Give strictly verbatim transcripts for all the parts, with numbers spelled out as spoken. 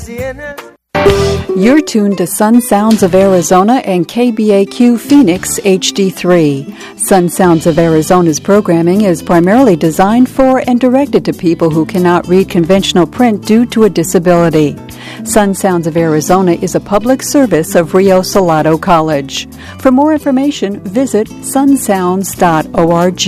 siennas. You're tuned to Sun Sounds of Arizona and K B A Q Phoenix H D three. Sun Sounds of Arizona's programming is primarily designed for and directed to people who cannot read conventional print due to a disability. Sun Sounds of Arizona is a public service of Rio Salado College. For more information, visit sun sounds dot org.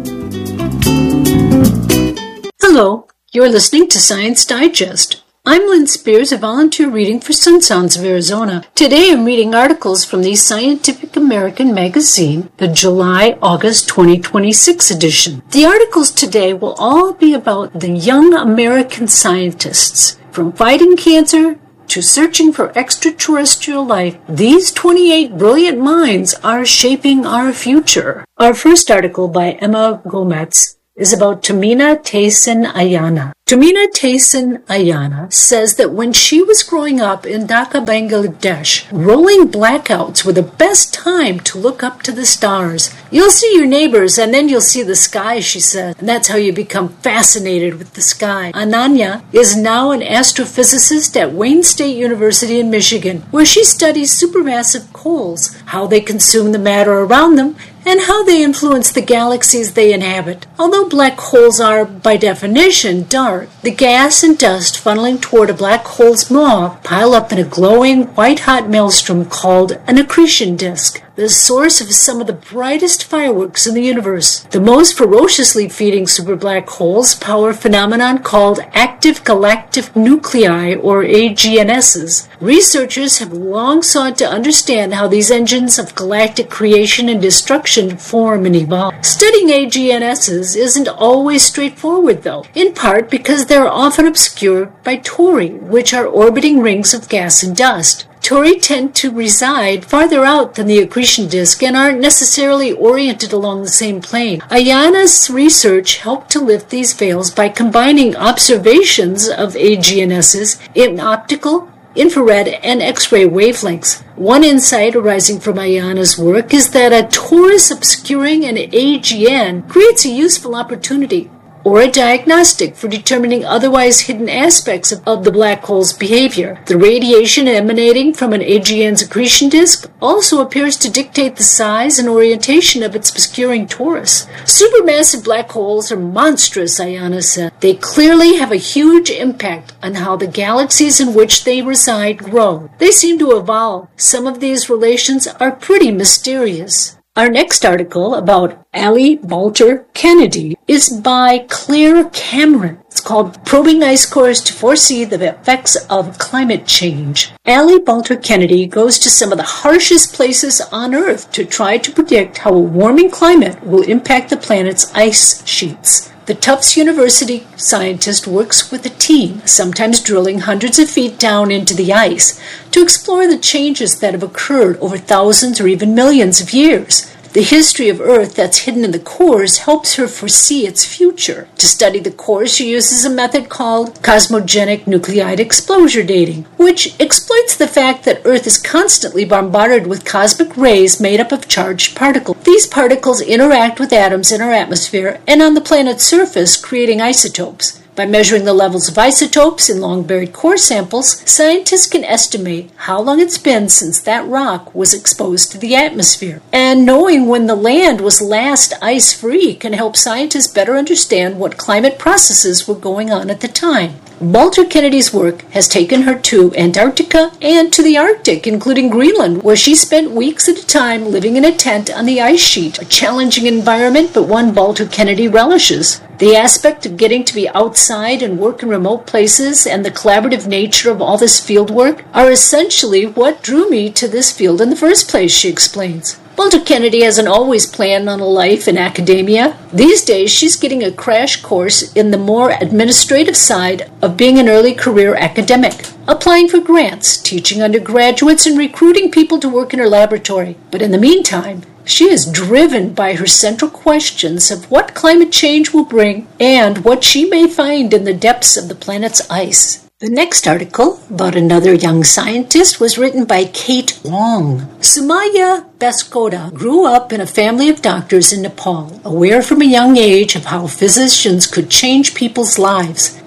Hello, you're listening to Science Digest. I'm Lynn Spears, a volunteer reading for Sun Sounds of Arizona. Today I'm reading articles from the Scientific American magazine, the July-August twenty twenty-six edition. The articles today will all be about the young American scientists. From fighting cancer to searching for extraterrestrial life, these twenty-eight brilliant minds are shaping our future. Our first article by Emma Gomez is about Tumina Taysen Ayana. Tumina Taysen Ayana says that when she was growing up in Dhaka, Bangladesh, rolling blackouts were the best time to look up to the stars. You'll see your neighbors and then you'll see the sky, she says, and that's how you become fascinated with the sky. Ananya is now an astrophysicist at Wayne State University in Michigan, where she studies supermassive holes, how they consume the matter around them, and how they influence the galaxies they inhabit. Although black holes are, by definition, dark, the gas and dust funneling toward a black hole's maw pile up in a glowing, white-hot maelstrom called an accretion disk, the source of some of the brightest fireworks in the universe. The most ferociously feeding superblack holes power a phenomenon called active galactic nuclei, or A G N Ss. Researchers have long sought to understand how these engines of galactic creation and destruction form and evolve. Studying A G N Ss isn't always straightforward, though, in part because they're often obscured by tori, which are orbiting rings of gas and dust. Tori tend to reside farther out than the accretion disk and aren't necessarily oriented along the same plane. Ayana's research helped to lift these veils by combining observations of A G N Ss in optical, infrared, and X-ray wavelengths. One insight arising from Ayana's work is that a torus obscuring an A G N creates a useful opportunity or a diagnostic for determining otherwise hidden aspects of, of the black hole's behavior. The radiation emanating from an A G N's accretion disk also appears to dictate the size and orientation of its obscuring torus. Supermassive black holes are monstrous, Ayana said. They clearly have a huge impact on how the galaxies in which they reside grow. They seem to evolve. Some of these relations are pretty mysterious. Our next article about Allie Boulter Kennedy is by Claire Cameron. It's called Probing Ice Cores to Foresee the Effects of Climate Change. Allie Boulter Kennedy goes to some of the harshest places on Earth to try to predict how a warming climate will impact the planet's ice sheets. The Tufts University scientist works with a team, sometimes drilling hundreds of feet down into the ice, to explore the changes that have occurred over thousands or even millions of years. The history of Earth that's hidden in the cores helps her foresee its future. To study the cores, she uses a method called cosmogenic nuclide exposure dating, which exploits the fact that Earth is constantly bombarded with cosmic rays made up of charged particles. These particles interact with atoms in our atmosphere and on the planet's surface, creating isotopes. By measuring the levels of isotopes in long-buried core samples, scientists can estimate how long it's been since that rock was exposed to the atmosphere. And knowing when the land was last ice-free can help scientists better understand what climate processes were going on at the time. Boulter Kennedy's work has taken her to Antarctica and to the Arctic, including Greenland, where she spent weeks at a time living in a tent on the ice sheet, a challenging environment but one Boulter Kennedy relishes. The aspect of getting to be outside and work in remote places and the collaborative nature of all this field work are essentially what drew me to this field in the first place, she explains. Boulter Kennedy hasn't always planned on a life in academia. These days, she's getting a crash course in the more administrative side of being an early career academic, applying for grants, teaching undergraduates, and recruiting people to work in her laboratory. But in the meantime, she is driven by her central questions of what climate change will bring and what she may find in the depths of the planet's ice. The next article, about another young scientist, was written by Kate Long. Sumaya Baskoda grew up in a family of doctors in Nepal, aware from a young age of how physicians could change people's lives.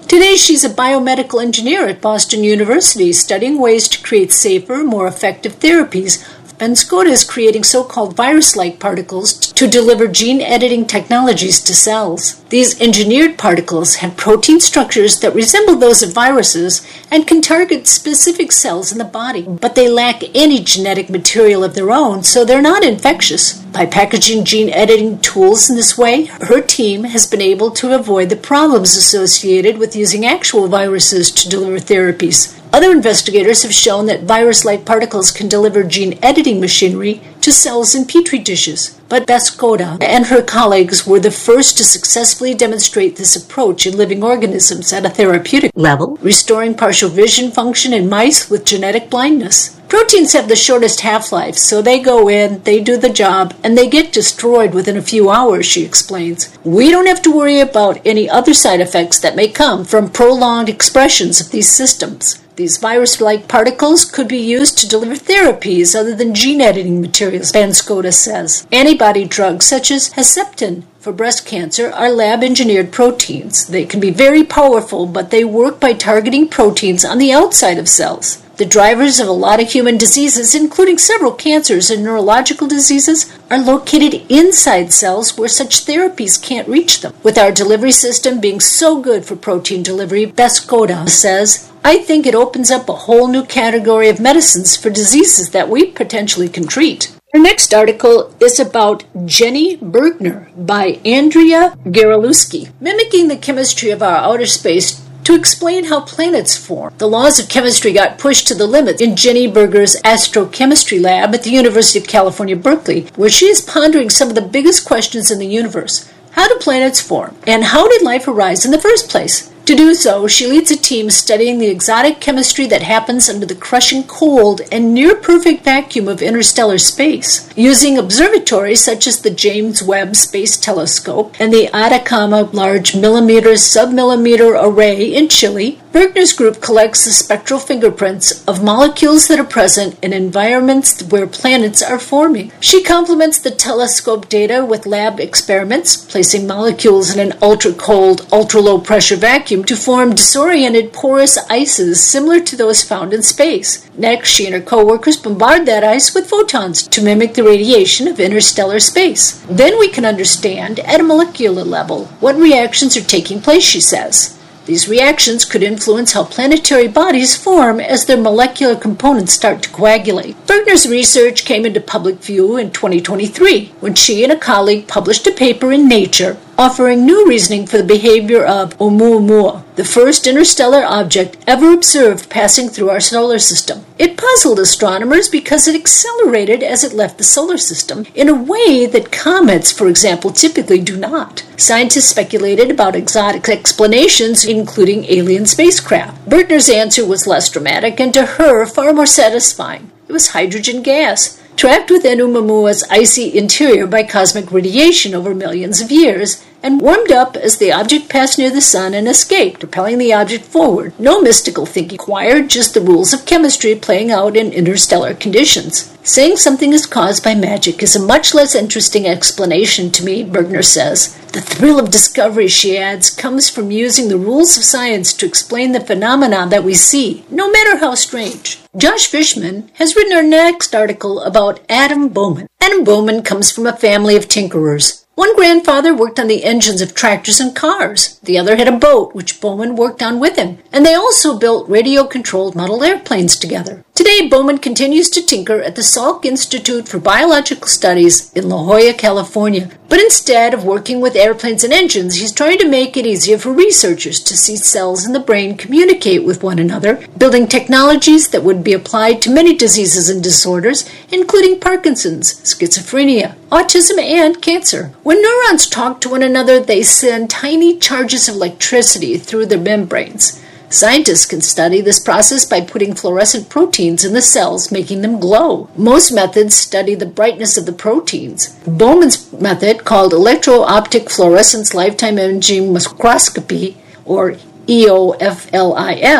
Today, she's a biomedical engineer at Boston University, studying ways to create safer, more effective therapies. Benscoda is creating so-called virus-like particles to deliver gene-editing technologies to cells. These engineered particles have protein structures that resemble those of viruses and can target specific cells in the body, but they lack any genetic material of their own, so they're not infectious. By packaging gene-editing tools in this way, her team has been able to avoid the problems associated with using actual viruses to deliver therapies. Other investigators have shown that virus-like particles can deliver gene-editing machinery to cells in petri dishes. But Benscoda and her colleagues were the first to successfully demonstrate this approach in living organisms at a therapeutic level, restoring partial vision function in mice with genetic blindness. Proteins have the shortest half-life, so they go in, they do the job, and they get destroyed within a few hours, she explains. We don't have to worry about any other side effects that may come from prolonged expressions of these systems. These virus-like particles could be used to deliver therapies other than gene-editing materials, Benscoda says. Antibody drugs such as Herceptin for breast cancer are lab-engineered proteins. They can be very powerful, but they work by targeting proteins on the outside of cells. The drivers of a lot of human diseases, including several cancers and neurological diseases, are located inside cells where such therapies can't reach them. With our delivery system being so good for protein delivery, Benscoda says, I think it opens up a whole new category of medicines for diseases that we potentially can treat. Her next article is about Jenny Bergner by Andrea Garalewski, mimicking the chemistry of our outer space to explain how planets form. The laws of chemistry got pushed to the limit in Jenny Berger's astrochemistry lab at the University of California, Berkeley, where she is pondering some of the biggest questions in the universe. How do planets form? And how did life arise in the first place? To do so, she leads a team studying the exotic chemistry that happens under the crushing cold and near-perfect vacuum of interstellar space. Using observatories such as the James Webb Space Telescope and the Atacama Large Millimeter Submillimeter Array in Chile, Bergner's group collects the spectral fingerprints of molecules that are present in environments where planets are forming. She complements the telescope data with lab experiments, placing molecules in an ultra-cold, ultra-low-pressure vacuum to form disoriented porous ices similar to those found in space. Next, she and her co-workers bombard that ice with photons to mimic the radiation of interstellar space. Then we can understand, at a molecular level, what reactions are taking place, she says. These reactions could influence how planetary bodies form as their molecular components start to coagulate. Bergner's research came into public view in twenty twenty-three when she and a colleague published a paper in Nature offering new reasoning for the behavior of Oumuamua, the first interstellar object ever observed passing through our solar system. It puzzled astronomers because it accelerated as it left the solar system in a way that comets, for example, typically do not. Scientists speculated about exotic explanations, including alien spacecraft. Bergner's answer was less dramatic and, to her, far more satisfying. It was hydrogen gas, trapped within Oumuamua's icy interior by cosmic radiation over millions of years, and warmed up as the object passed near the sun and escaped, propelling the object forward. No mystical thinking required, just the rules of chemistry playing out in interstellar conditions. Saying something is caused by magic is a much less interesting explanation to me, Bergner says. The thrill of discovery, she adds, comes from using the rules of science to explain the phenomena that we see, no matter how strange. Josh Fishman has written our next article about Adam Bowman. Adam Bowman comes from a family of tinkerers. One grandfather worked on the engines of tractors and cars. The other had a boat, which Bowman worked on with him. And they also built radio-controlled model airplanes together. Today, Bowman continues to tinker at the Salk Institute for Biological Studies in La Jolla, California. But instead of working with airplanes and engines, he's trying to make it easier for researchers to see cells in the brain communicate with one another, building technologies that would be applied to many diseases and disorders, including Parkinson's, schizophrenia, autism, and cancer. When neurons talk to one another, they send tiny charges of electricity through their membranes. Scientists can study this process by putting fluorescent proteins in the cells, making them glow. Most methods study the brightness of the proteins. Bowman's method, called electro-optic fluorescence lifetime imaging microscopy, or E O F L I M,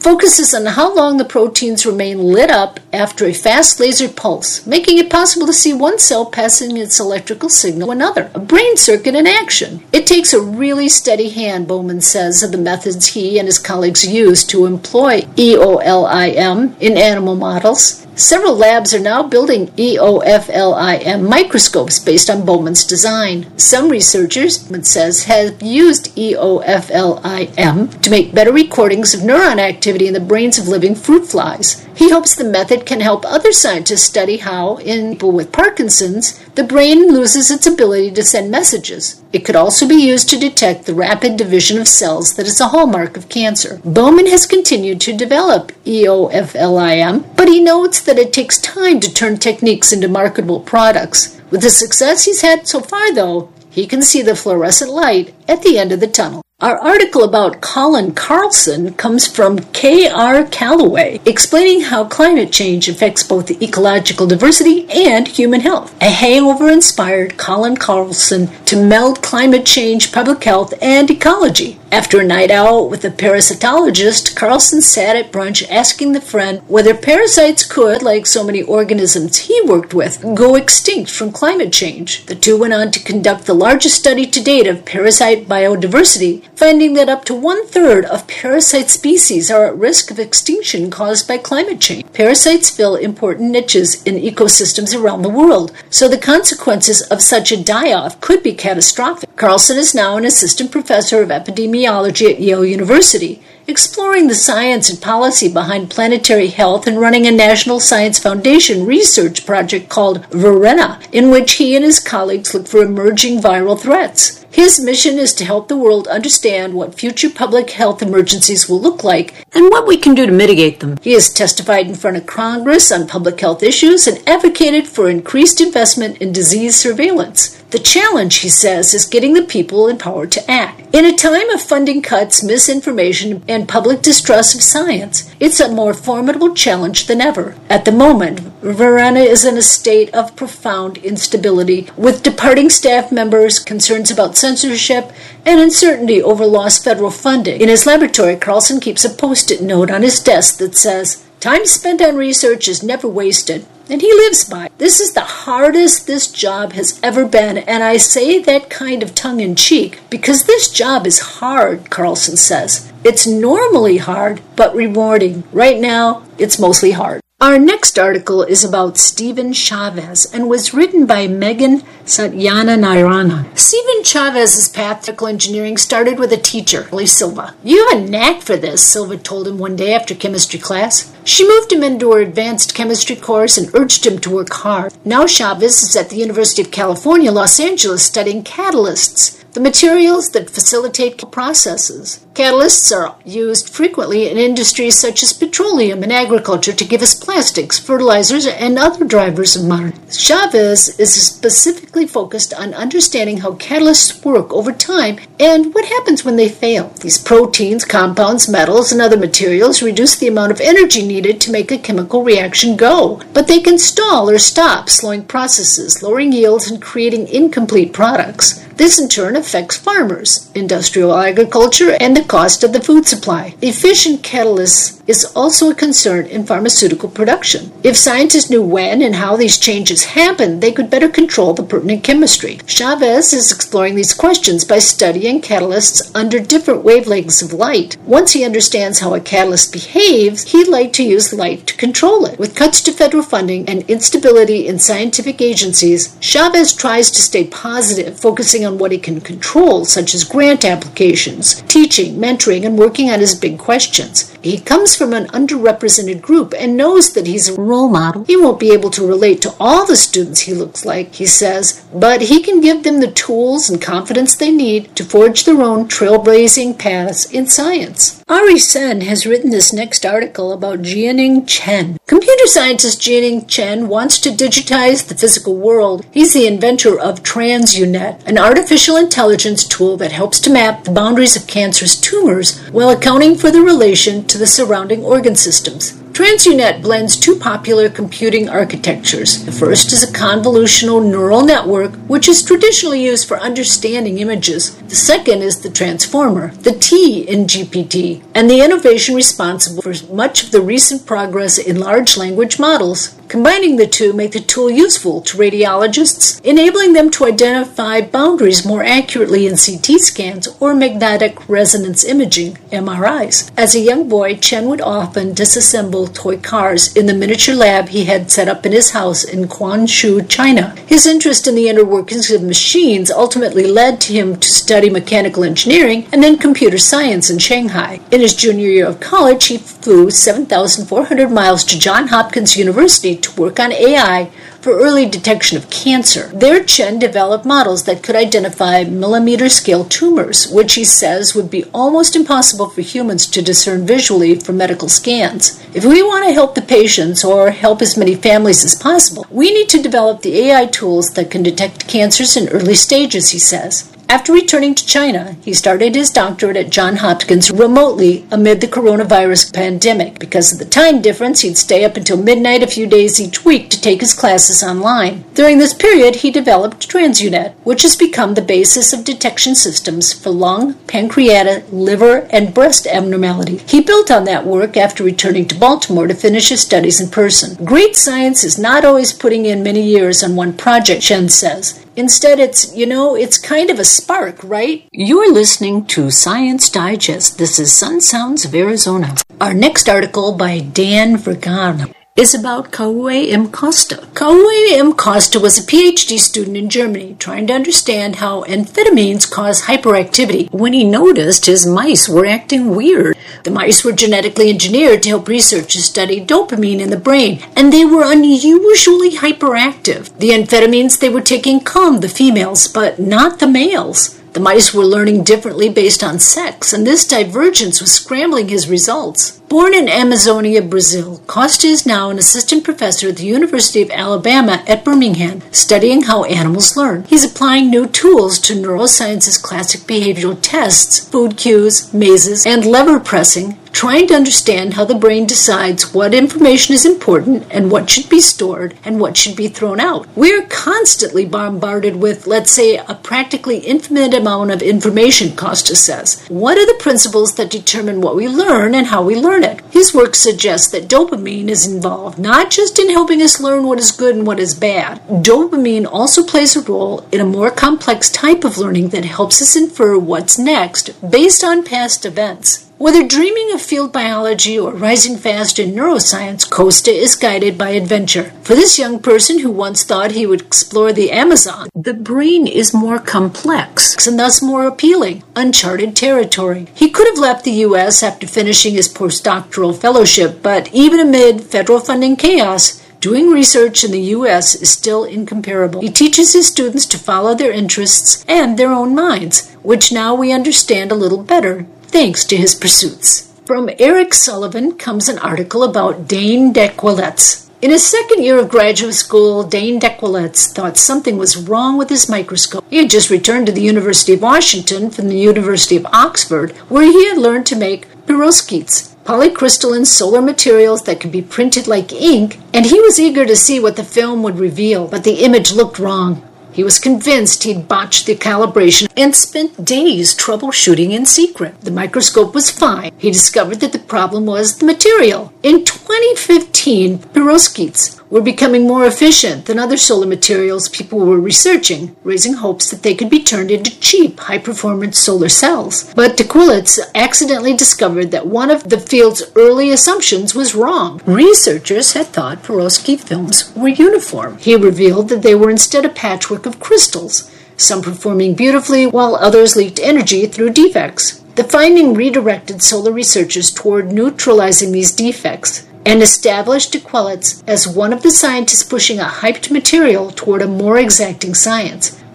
focuses on how long the proteins remain lit up after a fast laser pulse, making it possible to see one cell passing its electrical signal to another, a brain circuit in action. It takes a really steady hand, Bowman says, of the methods he and his colleagues use to employ E O F L I M in animal models. Several labs are now building E O F L I M microscopes based on Bowman's design. Some researchers, Bowman says, have used E O F L I M to make better recordings of neuron activity in the brains of living fruit flies. He hopes the method can help other scientists study how, in people with Parkinson's, the brain loses its ability to send messages. It could also be used to detect the rapid division of cells that is a hallmark of cancer. Bowman has continued to develop E O F L I M, but he notes that it takes time to turn techniques into marketable products. With the success he's had so far, though, he can see the fluorescent light at the end of the tunnel. Our article about Colin Carlson comes from K R Calloway, explaining how climate change affects both the ecological diversity and human health. A hangover inspired Colin Carlson to meld climate change, public health, and ecology. After a night out with a parasitologist, Carlson sat at brunch asking the friend whether parasites could, like so many organisms he worked with, go extinct from climate change. The two went on to conduct the largest study to date of parasite biodiversity, finding that up to one-third of parasite species are at risk of extinction caused by climate change. Parasites fill important niches in ecosystems around the world, so the consequences of such a die-off could be catastrophic. Carlson is now an assistant professor of epidemiology at Yale University, exploring the science and policy behind planetary health and running a National Science Foundation research project called Verena, in which he and his colleagues look for emerging viral threats. His mission is to help the world understand what future public health emergencies will look like and what we can do to mitigate them. He has testified in front of Congress on public health issues and advocated for increased investment in disease surveillance. The challenge, he says, is getting the people in power to act. In a time of funding cuts, misinformation, and public distrust of science, it's a more formidable challenge than ever. At the moment, Verena is in a state of profound instability, with departing staff members, concerns about censorship, and uncertainty over lost federal funding. In his laboratory, Carlson keeps a post-it note on his desk that says, "Time spent on research is never wasted." And he lives by. This is the hardest this job has ever been, and I say that kind of tongue-in-cheek because this job is hard, Carlson says. It's normally hard, but rewarding. Right now, it's mostly hard. Our next article is about Stephen Chavez and was written by Megan Satyanarayana. Stephen Chavez's path to chemical engineering started with a teacher, Lee Silva. "You have a knack for this," Silva told him one day after chemistry class. She moved him into her advanced chemistry course and urged him to work hard. Now Chavez is at the University of California, Los Angeles, studying catalysts, the materials that facilitate processes. Catalysts are used frequently in industries such as petroleum and agriculture to give us plastics, fertilizers, and other drivers of modern. Chavez is specifically focused on understanding how catalysts work over time and what happens when they fail. These proteins, compounds, metals, and other materials reduce the amount of energy needed to make a chemical reaction go, but they can stall or stop, slowing processes, lowering yields, and creating incomplete products. This in turn affects farmers, industrial agriculture, and the cost of the food supply. Efficient catalysts is also a concern in pharmaceutical production. If scientists knew when and how these changes happen, they could better control the pertinent chemistry. Chavez is exploring these questions by studying catalysts under different wavelengths of light. Once he understands how a catalyst behaves, he'd like to use light to control it. With cuts to federal funding and instability in scientific agencies, Chavez tries to stay positive, focusing on what he can control, such as grant applications, teaching, mentoring, and working on his big questions. He comes from an underrepresented group and knows that he's a role model. He won't be able to relate to all the students he looks like, he says, but he can give them the tools and confidence they need to forge their own trailblazing paths in science. Ari Sen has written this next article about Jianing Chen. Computer scientist Jianing Chen wants to digitize the physical world. He's the inventor of TransUNet, an artificial intelligence tool that helps to map the boundaries of cancerous tumors while accounting for the relation to the surrounding organ systems. TransUNet blends two popular computing architectures. The first is a convolutional neural network, which is traditionally used for understanding images. The second is the transformer, the T in G P T, and the innovation responsible for much of the recent progress in large language models. Combining the two make the tool useful to radiologists, enabling them to identify boundaries more accurately in C T scans or magnetic resonance imaging, M R Is. As a young boy, Chen would often disassemble toy cars in the miniature lab he had set up in his house in Guangzhou, China. His interest in the inner workings of machines ultimately led to him to study mechanical engineering and then computer science in Shanghai. In his junior year of college, he flew seven thousand four hundred miles to Johns Hopkins University to work on A I for early detection of cancer. There, Chen developed models that could identify millimeter-scale tumors, which he says would be almost impossible for humans to discern visually from medical scans. If we want to help the patients or help as many families as possible, we need to develop the A I tools that can detect cancers in early stages, he says. After returning to China, he started his doctorate at Johns Hopkins remotely amid the coronavirus pandemic. Because of the time difference, he'd stay up until midnight a few days each week to take his classes online. During this period, he developed TransUNet, which has become the basis of detection systems for lung, pancreatic, liver, and breast abnormality. He built on that work after returning to Baltimore to finish his studies in person. Great science is not always putting in many years on one project, Chen says. Instead, it's, you know, it's kind of a spark, right? You're listening to Science Digest. This is Sun Sounds of Arizona. Our next article by Dan Vergano is about Kauai M. Costa. Kauai M. Costa was a P H D student in Germany trying to understand how amphetamines cause hyperactivity when he noticed his mice were acting weird. The mice were genetically engineered to help researchers study dopamine in the brain, and they were unusually hyperactive. The amphetamines they were taking calmed the females, but not the males. The mice were learning differently based on sex, and this divergence was scrambling his results. Born in Amazonia, Brazil, Costa is now an assistant professor at the University of Alabama at Birmingham, studying how animals learn. He's applying new tools to neuroscience's classic behavioral tests, food cues, mazes, and lever pressing, trying to understand how the brain decides what information is important and what should be stored and what should be thrown out. We're constantly bombarded with, let's say, a practically infinite amount of information, Costa says. What are the principles that determine what we learn and how we learn it? His work suggests that dopamine is involved, not just in helping us learn what is good and what is bad. Dopamine also plays a role in a more complex type of learning that helps us infer what's next based on past events. Whether dreaming of field biology or rising fast in neuroscience, Costa is guided by adventure. For this young person who once thought he would explore the Amazon, the brain is more complex and thus more appealing, uncharted territory. He could have left the U S after finishing his postdoctoral fellowship, but even amid federal funding chaos, doing research in the U S is still incomparable. He teaches his students to follow their interests and their own minds, which now we understand a little better, thanks to his pursuits. From Eric Sullivan comes an article about Dane Dequeletz. In his second year of graduate school, Dane Dequeletz thought something was wrong with his microscope. He had just returned to the University of Washington from the University of Oxford, where he had learned to make perovskites, polycrystalline solar materials that could be printed like ink, and he was eager to see what the film would reveal, but the image looked wrong. He was convinced he'd botched the calibration and spent days troubleshooting in secret. The microscope was fine. He discovered that the problem was the material. In twenty fifteen, perovskites were becoming more efficient than other solar materials people were researching, raising hopes that they could be turned into cheap, high-performance solar cells. But Dequeletz accidentally discovered that one of the field's early assumptions was wrong. Researchers had thought perovskite films were uniform. He revealed that they were instead a patchwork of crystals, some performing beautifully while others leaked energy through defects. The finding redirected solar researchers toward neutralizing these defects and established Dequeletz as one of the scientists pushing a hyped material toward a more exacting science.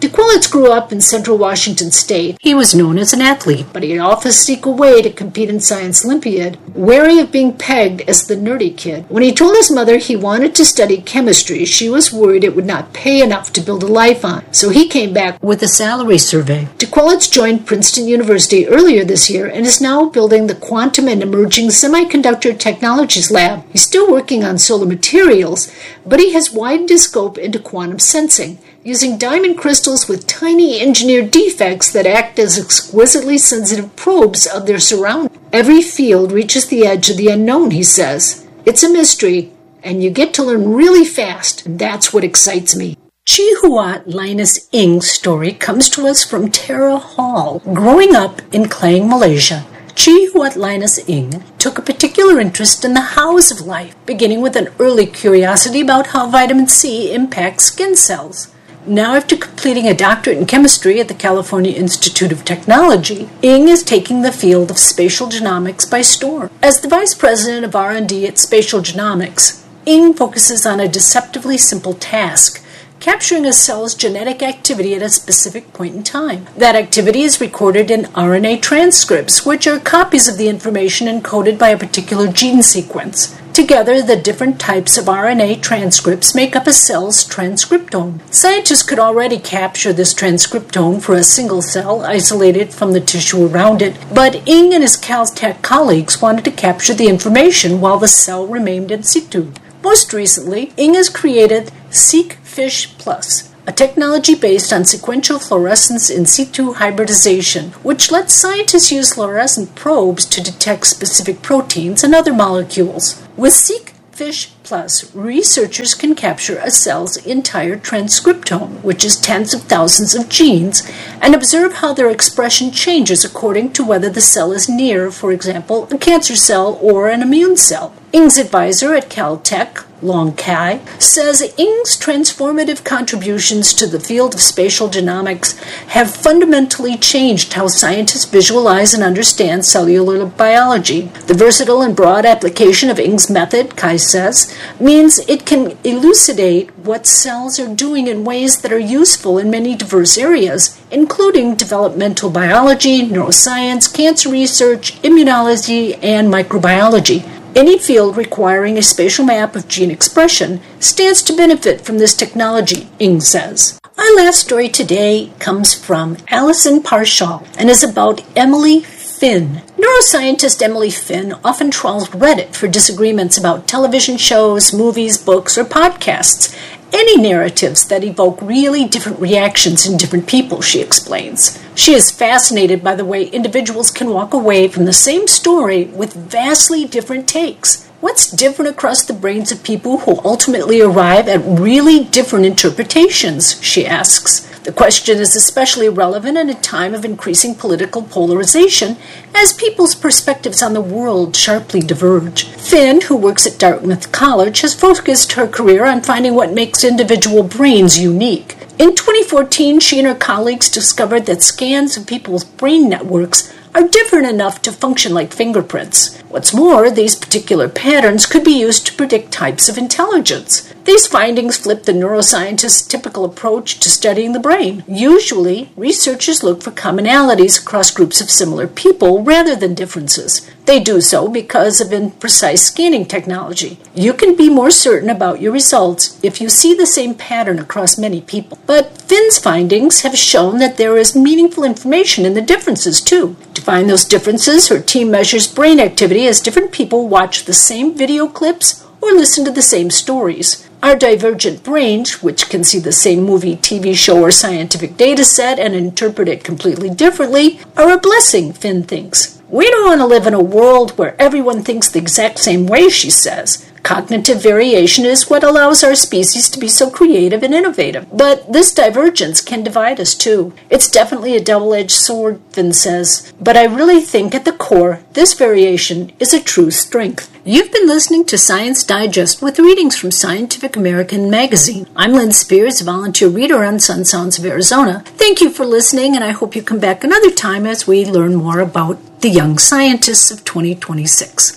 DeQuillitz grew up in central Washington state. He was known as an athlete, but he'd often sneak away to compete in Science Olympiad, wary of being pegged as the nerdy kid. When he told his mother he wanted to study chemistry, she was worried it would not pay enough to build a life on, so he came back with a salary survey. DeQuillitz joined Princeton University earlier this year and is now building the Quantum and Emerging Semiconductor Technologies Lab. He's still working on solar materials, but he has widened his scope into quantum sensing, using diamond crystals with tiny engineered defects that act as exquisitely sensitive probes of their surroundings. Every field reaches the edge of the unknown, he says. It's a mystery, and you get to learn really fast, and that's what excites me. Chihuahua Linus Ng's story comes to us from Tara Hall. Growing up in Klang, Malaysia, Chihuahua Linus Ng took a particular interest in the hows of life, beginning with an early curiosity about how vitamin C impacts skin cells. Now, after completing a doctorate in chemistry at the California Institute of Technology, Ng is taking the field of spatial genomics by storm. As the vice president of R and D at Spatial Genomics, Ng focuses on a deceptively simple task: capturing a cell's genetic activity at a specific point in time. That activity is recorded in R N A transcripts, which are copies of the information encoded by a particular gene sequence. Together, the different types of R N A transcripts make up a cell's transcriptome. Scientists could already capture this transcriptome for a single cell isolated from the tissue around it, but Ng and his Caltech colleagues wanted to capture the information while the cell remained in situ. Most recently, Ng has created SeqFish Plus, a technology based on sequential fluorescence in situ hybridization, which lets scientists use fluorescent probes to detect specific proteins and other molecules. With SeqFish Plus, researchers can capture a cell's entire transcriptome, which is tens of thousands of genes, and observe how their expression changes according to whether the cell is near, for example, a cancer cell or an immune cell. Ng's advisor at Caltech, Long Kai, says Ng's transformative contributions to the field of spatial genomics have fundamentally changed how scientists visualize and understand cellular biology. The versatile and broad application of Ng's method, Kai says, means it can elucidate what cells are doing in ways that are useful in many diverse areas, including developmental biology, neuroscience, cancer research, immunology, and microbiology. Any field requiring a spatial map of gene expression stands to benefit from this technology, Ng says. Our last story today comes from Alison Parshall and is about Emily Finn. Neuroscientist Emily Finn often trawls Reddit for disagreements about television shows, movies, books, or podcasts. Any narratives that evoke really different reactions in different people, she explains. She is fascinated by the way individuals can walk away from the same story with vastly different takes. What's different across the brains of people who ultimately arrive at really different interpretations, she asks. The question is especially relevant in a time of increasing political polarization as people's perspectives on the world sharply diverge. Finn, who works at Dartmouth College, has focused her career on finding what makes individual brains unique. In twenty fourteen, she and her colleagues discovered that scans of people's brain networks are different enough to function like fingerprints. What's more, these particular patterns could be used to predict types of intelligence. These findings flip the neuroscientist's typical approach to studying the brain. Usually, researchers look for commonalities across groups of similar people rather than differences. They do so because of imprecise scanning technology. You can be more certain about your results if you see the same pattern across many people. But Finn's findings have shown that there is meaningful information in the differences, too. To find those differences, her team measures brain activity as different people watch the same video clips or listen to the same stories. Our divergent brains, which can see the same movie, T V show, or scientific data set and interpret it completely differently, are a blessing, Finn thinks. We don't want to live in a world where everyone thinks the exact same way, she says. Cognitive variation is what allows our species to be so creative and innovative. But this divergence can divide us too. It's definitely a double-edged sword, Finn says. But I really think at the core, this variation is a true strength. You've been listening to Science Digest with readings from Scientific American magazine. I'm Lynn Spears, a volunteer reader on Sun Sounds of Arizona. Thank you for listening, and I hope you come back another time as we learn more about the young scientists of twenty twenty-six.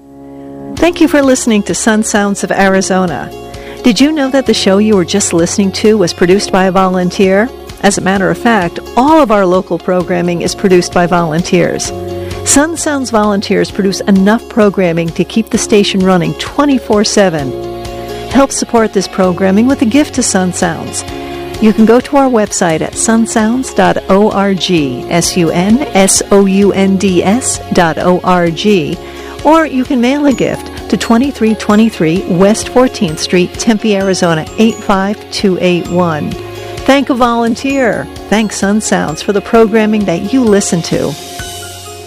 Thank you for listening to Sun Sounds of Arizona. Did you know that the show you were just listening to was produced by a volunteer? As a matter of fact, all of our local programming is produced by volunteers. Sun Sounds volunteers produce enough programming to keep the station running twenty-four seven. Help support this programming with a gift to Sun Sounds. You can go to our website at sun sounds dot org, S U N S O U N D S dot O R G, or you can mail a gift to twenty-three twenty-three West fourteenth Street, Tempe, Arizona, eight five two eight one. Thank a volunteer. Thank Sun Sounds for the programming that you listen to.